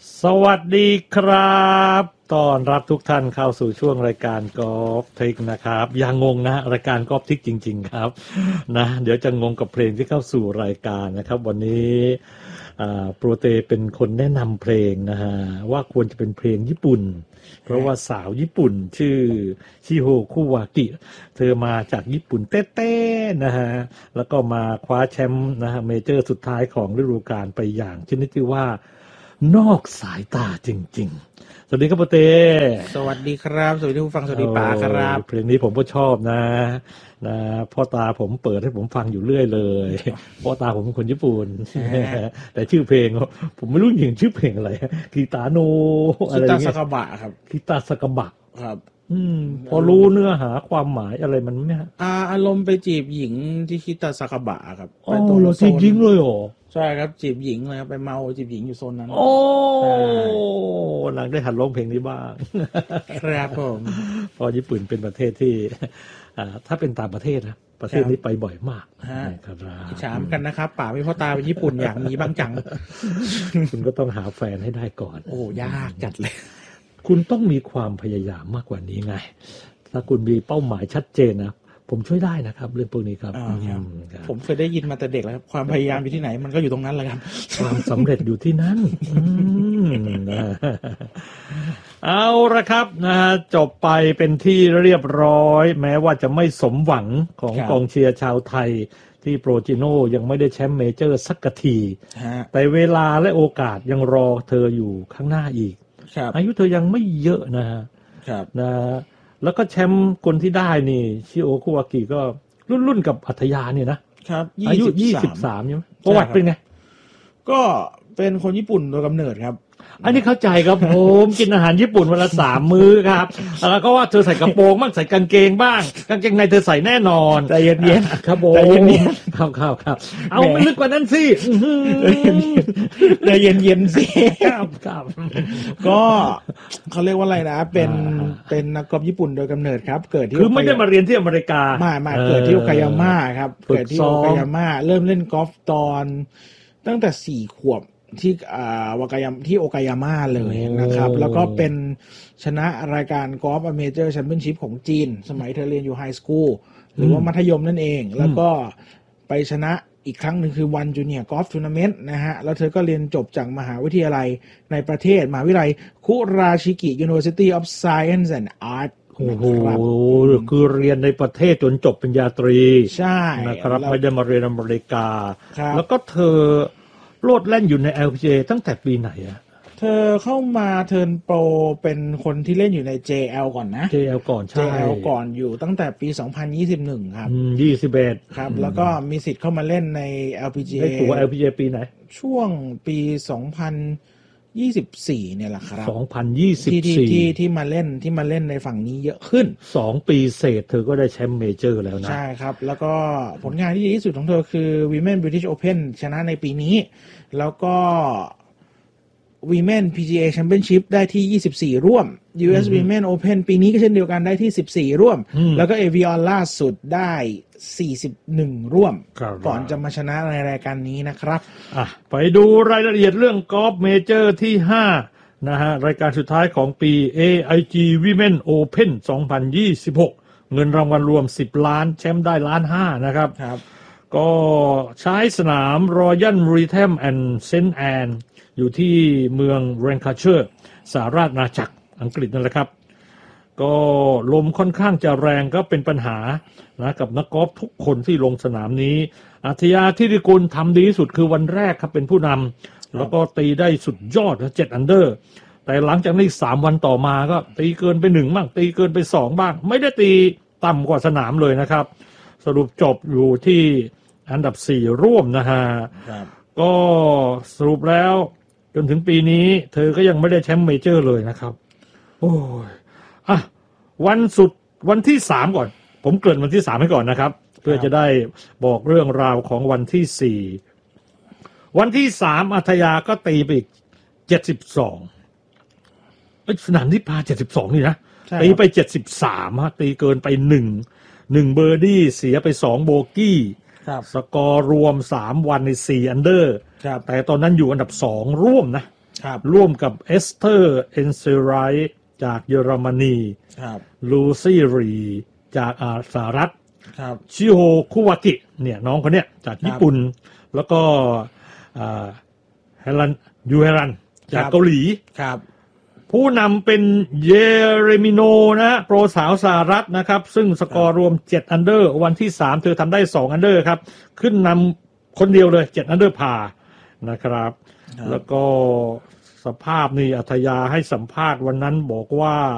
สวัสดีครับต้อนรับทุกท่านเข้าสู่ช่วงรายการกอล์ฟทริกนะครับอย่างงงนะรายการกอล์ฟทริกจริงๆครับนะเดี๋ยวจะงงกับเพลงที่เข้าสู่รายการนะครับวันนี้โปรเตเป็นคนแนะนำเพลงนะฮะว่าควรจะเป็นเพลงญี่ปุ่นเพราะว่าสาวญี่ปุ่นชื่อชิโฮคุวากิเธอมาจากญี่ปุ่นเต้ๆนะฮะแล้วก็มาคว้าแชมป์นะฮะเมเจอร์สุดท้ายของฤดูกาลไปอย่างชนิดที่ว่านอกสายตาจริงๆสวัสดีครับโปเต้สวัสดีครับสวัสดีผู้ฟังสวัสดีป๋าครับเพลงนี้ผมก็ชอบนะพ่อตาผมเปิดให้ผมฟังอยู่เรื่อยเลยพ่อตาผมเป็นคนญี่ปุ่นแต่ชื่อเพลงผมไม่รู้จริงชื่อเพลงอะไรกีตาโนอะไรเงี้ยคิตาสกบะครับกีตาสกบะครับพอรู้เนื้อหาความหมายอะไรมันไหมฮะอารมณ์ไปจีบหญิงที่คิตาสกบะครับอ๋อเราจีบหญิงเลยเหรอใช่ครับจีบหญิงเลยครับไปเมาจีบหญิงอยู่โซนนั้นโอ้นางได้หัดร้องเพลงนี้บ้างครับผมเพราะญี่ปุ่นเป็นประเทศที่ถ้าเป็นต่างประเทศนะประเทศนี้ไปบ่อยมากครับฉามกันนะครับป๋ามีพ่อตาเป็นญี่ปุ่นอย่างนี้บ้างจังคุณก็ต้องหาแฟนให้ได้ก่อนโอ้ยากจัดเลยคุณต้องมีความพยายามมากกว่านี้ไงถ้าคุณมีเป้าหมายชัดเจนนะผมช่วยได้นะครับเรื่องพวกนี้ครับผมเคยได้ยินมาแต่เด็กแล้วครับความพยายามอยู่ที่ไหนมันก็อยู่ตรงนั้นแหละครับความสำเร็จอยู่ที่นั้นเอาละครับนะฮะจบไปเป็นที่เรียบร้อยแม้ว่าจะไม่สมหวังของกองเชียร์ชาวไทยที่โปรจิโน่ยังไม่ได้แชมป์เมเจอร์สักทีแต่เวลาและโอกาสยังรอเธออยู่ข้างหน้าอีกอายุเธอยังไม่เยอะนะฮะนะแล้วก็แชมป์คนที่ได้นี่ชิโอคุวากิก็รุ่นกับอัธยาเนี่ยนะครับอายุ23ใช่ไหมประวัติเป็นไงก็เป็นคนญี่ปุ่นโดยกำเนิดครับอันนี้เข้าใจครับผมกินอาหารญี่ปุ่นวันละ3 มื้อครับแล้วก็ว่าเธอใส่กระโปรงบ้างใส่กางเกงบ้างกางเกงในเธอใส่แน่นอนใจเย็นๆครับผมใจเย็นๆครับเอาไม่ลึกกว่านั้นสิใจเย็นๆสิครับก็เขาเรียกว่าอะไรนะเป็นนักกอล์ฟญี่ปุ่นโดยกำเนิดครับเกิดที่คือไม่ได้มาเรียนที่อเมริกาไม่เกิดที่โอกายาม่าครับเกิดที่โอกายาม่าเริ่มเล่นกอล์ฟตอนตั้งแต่4 ขวบที่วากายามที่โอกายาม่าเลยนะครับแล้วก็เป็นชนะรายการกอล์ฟเมเจอร์แชมเปี้ยนชิพของจีนสมัยเธอเรียนอยู่ไฮสคูลหรือว่ามัธยมนั่นเองแล้วก็ไปชนะอีกครั้งหนึ่งคือวันจูเนียร์กอล์ฟทัวร์นาเมนต์นะฮะแล้วเธอก็เรียนจบจากมหาวิทยาลัยในประเทศมหาวิทยาลัยคุราชิกิ University of Science and Art โอ้โหคือเรียนในประเทศจนจบปริญญาตรีใช่นะครับไม่ได้มาเรียนอเมริกาแล้วก็เธอโลดแล่นอยู่ใน LPGA ตั้งแต่ปีไหนอะเธอเข้ามาเทิร์นโปรเป็นคนที่เล่นอยู่ใน JL ก่อนนะ JL ก่อนใช่ JL ก่อนอยู่ตั้งแต่ปี2021ครับ 21 ครับแล้วก็มีสิทธิ์เข้ามาเล่นใน LPGA ได้ตั๋ว LPGA ปีไหนช่วงปี2024เนี่ยแหละครับ 2024 ที่มาเล่นในฝั่งนี้เยอะขึ้น 2 ปีเศษเธอก็ได้แชมป์เมเจอร์แล้วนะใช่ครับแล้วก็ผลงานที่ดีที่สุดของเธอคือ Women British Open ชนะในปีนี้แล้วก็ Women PGA Championship ได้ที่24ร่วม US Women Open ปีนี้ก็เช่นเดียวกันได้ที่14ร่วมแล้วก็ Evian ล่าสุดได้41ร่วมก่อนจะมาชนะในรายการนี้นะครับไปดูรายละเอียดเรื่องกอล์ฟเมเจอร์ที่5นะฮะรายการสุดท้ายของปี AIG Women Open 2026เงินรางวัลรวม10 ล้านแชมป์ได้1.5 ล้านนะครับก็ใช้สนาม Royal Rhythm and St Anne อยู่ที่เมืองแรงคาเชอร์สหราชอาณาจักรอังกฤษนั่นแหละครับก็ลมค่อนข้างจะแรงก็เป็นปัญหานะกับนักกอล์ฟทุกคนที่ลงสนามนี้อัธยาธิริกุลทำดีที่สุดคือวันแรกครับเป็นผู้นำแล้วก็ตีได้สุดยอด7 อันเดอร์แต่หลังจากนี้3 วันต่อมาก็ตีเกินไป1บ้างตีเกินไป2บ้างไม่ได้ตีต่ำกว่าสนามเลยนะครับสรุปจบอยู่ที่อันดับ4ร่วมนะฮะก็สรุปแล้วจนถึงปีนี้เธอก็ยังไม่ได้แชมป์เมเจอร์เลยนะครับโอ้ยวันที่3ก่อนผมเกริ่นวันที่3ให้ก่อนนะครับเพื่อจะได้บอกเรื่องราวของวันที่4วันที่3อัธยาก็ตีไปอีก72สนามที่พา72นี่นะตีไป73ฮะตีเกินไป1เบอร์ดี้เสียไป2โบกี้สกอร์รวม3วันใน4 อันเดอร์แต่ตอนนั้นอยู่อันดับ2ร่วมนะครับร่วมกับเอสเตอร์เอนเซไรท์จากเยอรมนีครับลูซี่รีจากสหรัฐครับชิโฮคุวากิเนี่ยน้องคนเนี้ยจากญี่ปุ่น แล้วก็เฮรันจากเกาหลีครับผู้นำเป็นเยเรมิโนนะโปรสาวสหรัฐนะครับซึ่งสกอร์รวม7อันเดอร์วันที่3เธอทำได้2อันเดอร์ครับขึ้นนำคนเดียวเลย7อันเดอร์พานะครับแล้วก็สภาพนี่อัธยาให้สัมภาษณ์วันนั้นบอกว่า